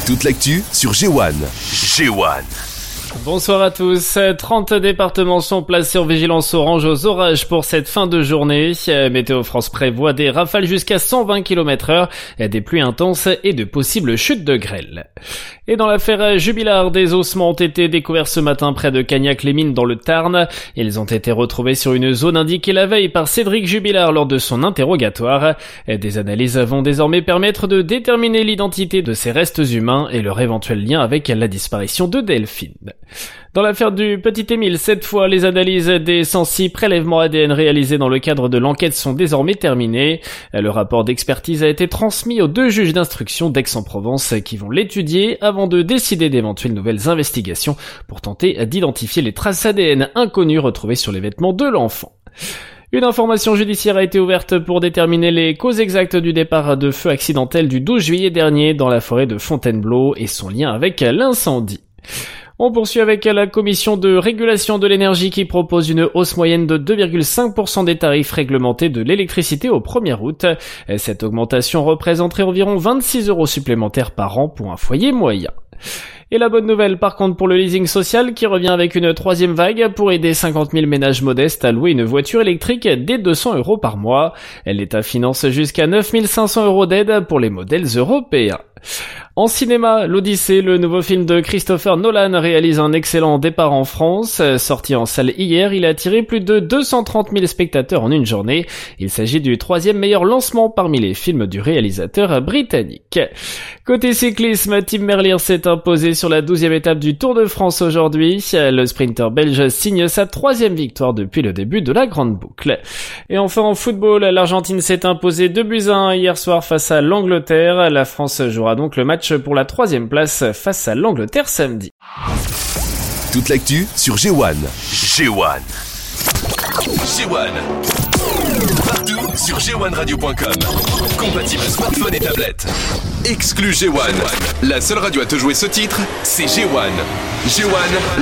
Toute l'actu sur G1. Bonsoir à tous. 30 départements sont placés en vigilance orange aux orages pour cette fin de journée. Météo France prévoit des rafales jusqu'à 120 km/h, des pluies intenses et de possibles chutes de grêle. Et dans l'affaire Jubilard, des ossements ont été découverts ce matin près de Cagnac-les-Mines dans le Tarn. Ils ont été retrouvés sur une zone indiquée la veille par Cédric Jubilard lors de son interrogatoire. Des analyses vont désormais permettre de déterminer l'identité de ces restes humains et leur éventuel lien avec la disparition de Delphine. Dans l'affaire du petit Émile, cette fois, les analyses des 106 prélèvements ADN réalisés dans le cadre de l'enquête sont désormais terminées. Le rapport d'expertise a été transmis aux 2 juges d'instruction d'Aix-en-Provence qui vont l'étudier avant de décider d'éventuelles nouvelles investigations pour tenter d'identifier les traces ADN inconnues retrouvées sur les vêtements de l'enfant. Une information judiciaire a été ouverte pour déterminer les causes exactes du départ de feu accidentel du 12 juillet dernier dans la forêt de Fontainebleau et son lien avec l'incendie. On poursuit avec la commission de régulation de l'énergie qui propose une hausse moyenne de 2,5% des tarifs réglementés de l'électricité au 1er août. Cette augmentation représenterait environ 26 € supplémentaires par an pour un foyer moyen. Et la bonne nouvelle par contre pour le leasing social qui revient avec une 3e vague pour aider 50 000 ménages modestes à louer une voiture électrique dès 200 € par mois. L'État finance jusqu'à 9 500 € d'aide pour les modèles européens. En cinéma, l'Odyssée, le nouveau film de Christopher Nolan, réalise un excellent départ en France. Sorti en salle hier, il a attiré plus de 230 000 spectateurs en une journée. Il s'agit du 3e meilleur lancement parmi les films du réalisateur britannique. Côté cyclisme, Tim Merlier s'est imposé sur la 12e étape du Tour de France aujourd'hui. Le sprinter belge signe sa 3e victoire depuis le début de la grande boucle. Et enfin en football, l'Argentine s'est imposée 2-1 hier soir face à l'Angleterre. La France jouera donc le match pour la 3e place face à l'Angleterre samedi. Toute l'actu sur G1. Partout sur g1radio.com. Compatible smartphone et tablette. Exclu G1. La seule radio à te jouer ce titre, c'est G1. G1,